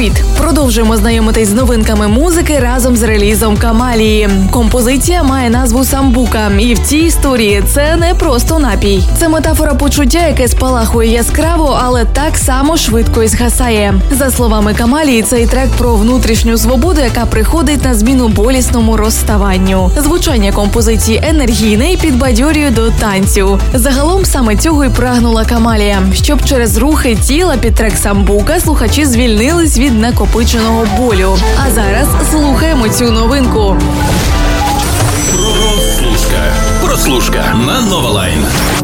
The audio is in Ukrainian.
Привіт! Продовжуємо знайомитись з новинками музики разом з релізом Камалії. Композиція має назву «Самбука», і в цій історії це не просто напій. Це метафора почуття, яке спалахує яскраво, але так само швидко і згасає. За словами Камалії, цей трек про внутрішню свободу, яка приходить на зміну болісному розставанню. Звучання композиції енергійне і підбадьорює до танцю. Загалом саме цього і прагнула Камалія, щоб через рухи тіла під трек «Самбука» слухачі звільнились від накопиченого болю. А зараз слухаємо цю новинку. Прослушка на Нова Лайн.